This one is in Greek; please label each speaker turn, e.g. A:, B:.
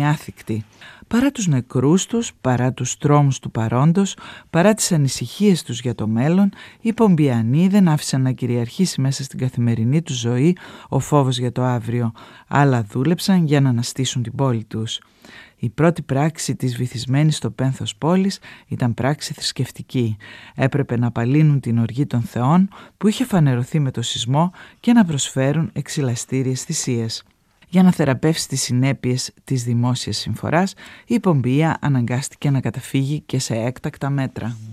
A: μείνει άθικτη. Παρά τους νεκρούς τους, παρά τους τρόμους του παρόντος, παρά τις ανησυχίες τους για το μέλλον, οι Πομπιανοί δεν άφησαν να κυριαρχήσει μέσα στην καθημερινή τους ζωή ο φόβος για το αύριο. Άλλα δούλεψαν για να αναστήσουν την πόλη τους. Η πρώτη πράξη της βυθισμένης στο πένθος πόλης ήταν πράξη θρησκευτική. Έπρεπε να απαλύνουν την οργή των θεών που είχε φανερωθεί με το σεισμό και να προσφέρουν εξηλαστήριες θυσίες. Για να θεραπεύσει τις συνέπειες της δημόσιας συμφοράς, η Πομπία αναγκάστηκε να καταφύγει και σε έκτακτα μέτρα.